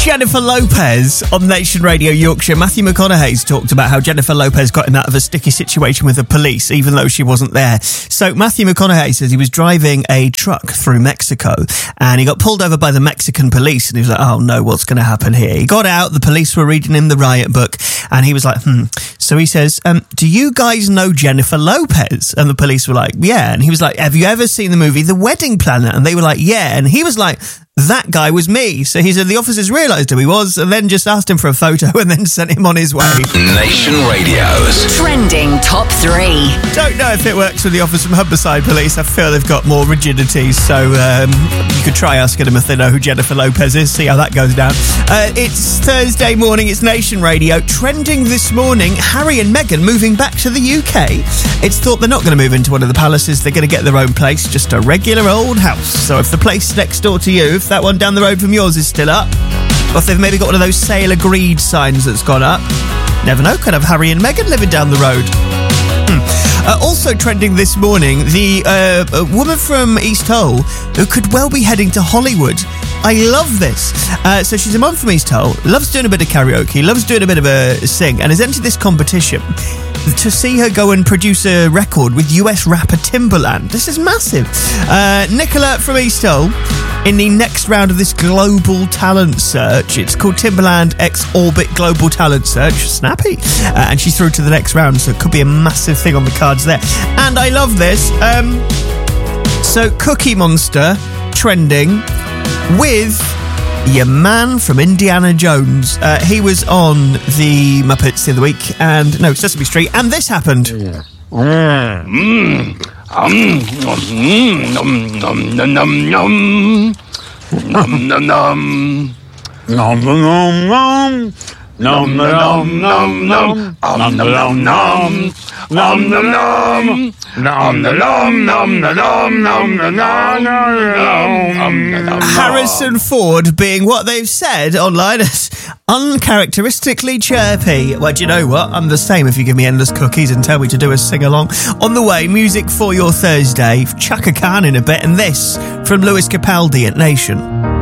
Jennifer Lopez on Nation Radio Yorkshire. Matthew McConaughey's talked about how Jennifer Lopez got him out of a sticky situation with the police, even though she wasn't there. So Matthew McConaughey says he was driving a truck through Mexico and he got pulled over by the Mexican police and he was like, oh no, what's going to happen here? He got out, the police were reading him the riot book and he was like, So he says, do you guys know Jennifer Lopez? And the police were like, yeah. And he was like, have you ever seen the movie The Wedding Planner? And they were like, yeah. And he was like, that guy was me. So he said the officers realised who he was and then just asked him for a photo and then sent him on his way. Nation Radio's Trending Top 3. Don't know if it works with the officers from Humberside Police. I feel they've got more rigidity, so you could try asking them if they know who Jennifer Lopez is, see how that goes down. It's Thursday morning, it's Nation Radio. Trending this morning, Harry and Meghan moving back to the UK. It's thought they're not going to move into one of the palaces, they're going to get their own place, just a regular old house. So if the place next door to you, if that one down the road from yours is still up, or if they've maybe got one of those sale agreed signs that's gone up, never know, could have Harry and Meghan living down the road. Also trending this morning, the woman from East Hull who could well be heading to Hollywood. I love this. So she's a mum from East Hull, loves doing a bit of karaoke, loves doing a bit of a sing, and has entered this competition to see her go and produce a record with US rapper Timbaland. This is massive. Nicola from East Hull in the next round of this global talent search. It's called Timbaland X Orbit Global Talent Search. Snappy. And she's through to the next round, so it could be a massive thing on the cards there. And I love this. So Cookie Monster trending with your man from Indiana Jones. He was on the Muppets the other week, and no, Sesame Street, and this happened. Harrison Ford being what they've said online as uncharacteristically chirpy. Well, do you know what? I'm the same if you give me endless cookies and tell me to do a sing-along. On the way, music for your Thursday, Chaka Khan in a bit, and this from Lewis Capaldi at Nation.